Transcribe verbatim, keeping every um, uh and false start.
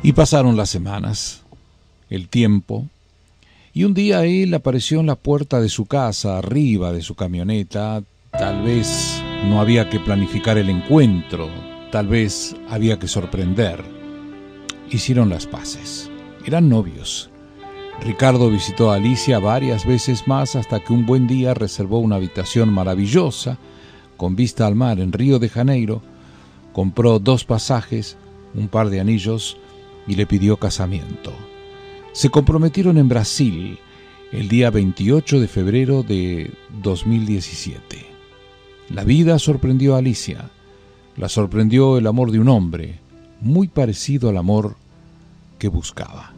Y pasaron las semanas, el tiempo, y un día él apareció en la puerta de su casa, arriba de su camioneta. Tal vez no había que planificar el encuentro, tal vez había que sorprender. Hicieron las paces, eran novios. Ricardo visitó a Alicia varias veces más hasta que un buen día reservó una habitación maravillosa con vista al mar en Río de Janeiro, compró dos pasajes, un par de anillos y le pidió casamiento. Se comprometieron en Brasil el día veintiocho de febrero de dos mil diecisiete. La vida sorprendió a Alicia, la sorprendió el amor de un hombre muy parecido al amor que buscaba.